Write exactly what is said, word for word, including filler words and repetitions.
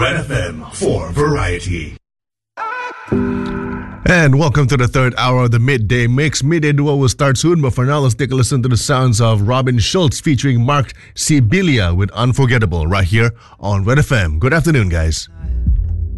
Red F M for Variety. And welcome to the third hour of the Midday Mix. Midday Duo will start soon, but for now, let's take a listen to the sounds of Robin Schulz featuring Mark Sibilia with Unforgettable right here on Red F M. Good afternoon, guys.